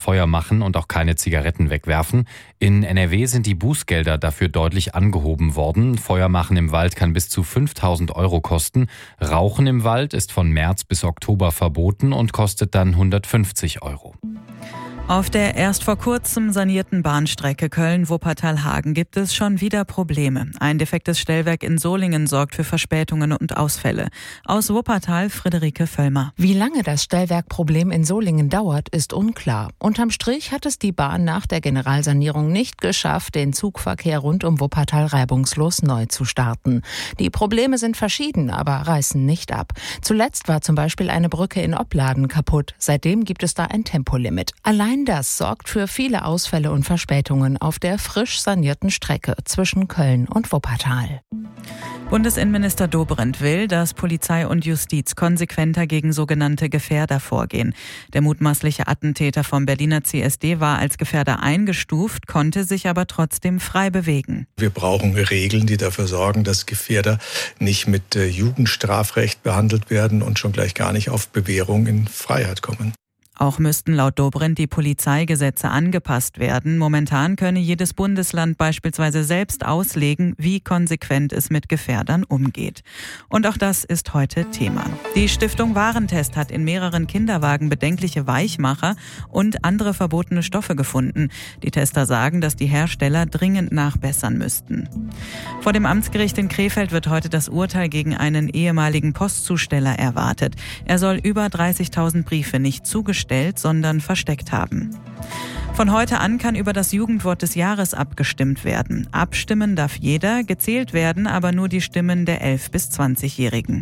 Feuer machen und auch keine Zigaretten wegwerfen. In NRW sind die Bußgelder dafür deutlich angehoben worden. Feuer machen im Wald kann bis zu 5.000 € kosten. Rauchen im Wald ist von März bis Oktober verboten und kostet dann 150 €. Auf der erst vor kurzem sanierten Bahnstrecke Köln-Wuppertal-Hagen gibt es schon wieder Probleme. Ein defektes Stellwerk in Solingen sorgt für Verspätungen und Ausfälle. Aus Wuppertal Friederike Völlmer. Wie lange das Stellwerkproblem in Solingen dauert, ist unklar. Unterm Strich hat es die Bahn nach der Generalsanierung nicht geschafft, den Zugverkehr rund um Wuppertal reibungslos neu zu starten. Die Probleme sind verschieden, aber reißen nicht ab. Zuletzt war zum Beispiel eine Brücke in Opladen kaputt. Seitdem gibt es da ein Tempolimit. Allein das sorgt für viele Ausfälle und Verspätungen auf der frisch sanierten Strecke zwischen Köln und Wuppertal. Bundesinnenminister Dobrindt will, dass Polizei und Justiz konsequenter gegen sogenannte Gefährder vorgehen. Der mutmaßliche Attentäter vom Berliner CSD war als Gefährder eingestuft, konnte sich aber trotzdem frei bewegen. Wir brauchen Regeln, die dafür sorgen, dass Gefährder nicht mit Jugendstrafrecht behandelt werden und schon gleich gar nicht auf Bewährung in Freiheit kommen. Auch müssten laut Dobrindt die Polizeigesetze angepasst werden. Momentan könne jedes Bundesland beispielsweise selbst auslegen, wie konsequent es mit Gefährdern umgeht. Und auch das ist heute Thema. Die Stiftung Warentest hat in mehreren Kinderwagen bedenkliche Weichmacher und andere verbotene Stoffe gefunden. Die Tester sagen, dass die Hersteller dringend nachbessern müssten. Vor dem Amtsgericht in Krefeld wird heute das Urteil gegen einen ehemaligen Postzusteller erwartet. Er soll über 30.000 Briefe nicht zugestellt, sondern versteckt haben. Von heute an kann über das Jugendwort des Jahres abgestimmt werden. Abstimmen darf jeder, gezählt werden aber nur die Stimmen der 11- bis 20-Jährigen.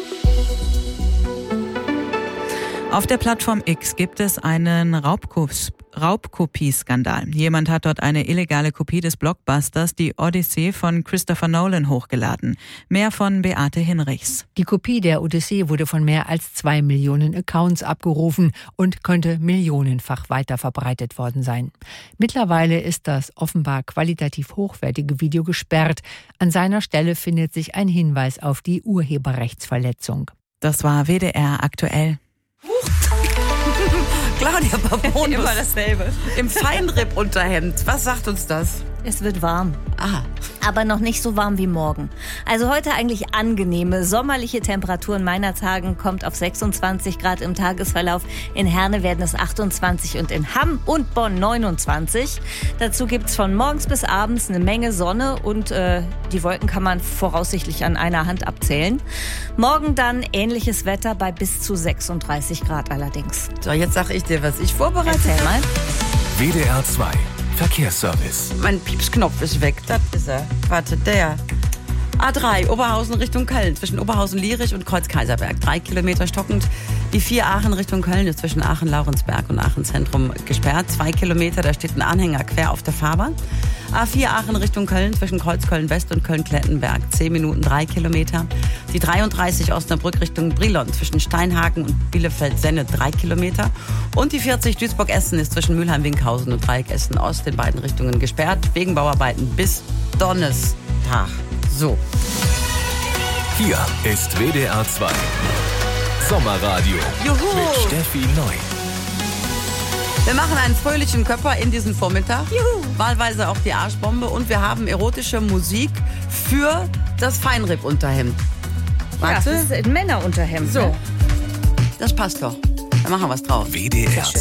Auf der Plattform X gibt es einen Raubkopieskandal. Jemand hat dort eine illegale Kopie des Blockbusters Die Odyssee von Christopher Nolan hochgeladen. Mehr von Beate Hinrichs. Die Kopie der Odyssee wurde von mehr als 2 Millionen Accounts abgerufen und könnte millionenfach weiterverbreitet worden sein. Mittlerweile ist das offenbar qualitativ hochwertige Video gesperrt. An seiner Stelle findet sich ein Hinweis auf die Urheberrechtsverletzung. Das war WDR aktuell. Claudia Babonus. Immer dasselbe. Im Feinripp-Unterhemd. Was sagt uns das? Es wird warm. Ah. Aber noch nicht so warm wie morgen. Also heute eigentlich angenehme, sommerliche Temperaturen. Meiner Tagen kommt auf 26 Grad im Tagesverlauf. In Herne werden es 28 und in Hamm und Bonn 29. Dazu gibt's von morgens bis abends eine Menge Sonne und die Wolken kann man voraussichtlich an einer Hand abzählen. Morgen dann ähnliches Wetter bei bis zu 36 Grad allerdings. So, jetzt sag ich dir, was ich vorbereitet Erzähl mal. WDR 2 Verkehrsservice. Mein Piepsknopf ist weg, das ist er. Warte, der. A3, Oberhausen Richtung Köln, zwischen Oberhausen-Lierich und Kreuz-Kaiserberg. 3 Kilometer stockend. Die 4 Aachen Richtung Köln ist zwischen Aachen-Laurensberg und Aachen-Zentrum gesperrt. 2 Kilometer, da steht ein Anhänger quer auf der Fahrbahn. A4 Aachen Richtung Köln, zwischen Kreuz-Köln-West und Köln-Klettenberg. 10 Minuten, 3 Kilometer. Die 33 Osnabrück Richtung Brilon, zwischen Steinhagen und Bielefeld-Senne, 3 Kilometer. Und die 40 Duisburg-Essen ist zwischen Mülheim-Winkhausen und Dreieck Essen-Ost in beiden Richtungen gesperrt. Wegen Bauarbeiten bis Donnerstag. So. Hier ist WDR 2 Sommerradio. Juhu. Mit Steffi Neu. Wir machen einen fröhlichen Körper in diesem Vormittag. Juhu. Wahlweise auch die Arschbombe. Und wir haben erotische Musik für das Feinripp-Unterhemd. Ja, das ist ein Männerunterhemd. So. Ne? Das passt doch. Da machen wir was draus. WDR